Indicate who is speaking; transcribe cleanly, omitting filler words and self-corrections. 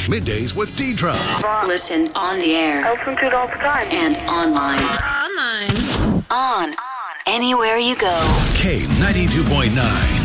Speaker 1: Middays with Deidre.
Speaker 2: Listen on the air.
Speaker 3: I listen to it all the time.
Speaker 2: And online. On. Anywhere you go.
Speaker 1: K92.9.